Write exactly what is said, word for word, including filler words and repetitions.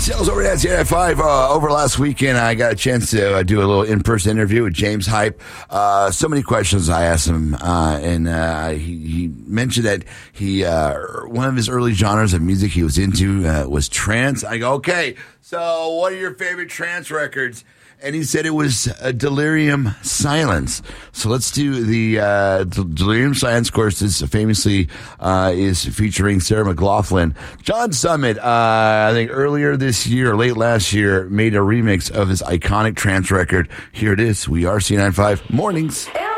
Sales over at C N N five. Uh, over last weekend, I got a chance to uh, do a little in-person interview with James Hype. Uh, so many questions I asked him, uh, and uh, he, he mentioned that he uh, one of his early genres of music he was into uh, was trance. I go, okay, so what are your favorite trance records? And he said it was uh, Delirium Silence. So let's do the uh, Delirium Silence. Of course, this famously uh, is featuring Sarah McLachlan. John Summit, uh, I think earlier this year, or late last year, made a remix of this iconic trance record. Here it is. We are C ninety-five Mornings.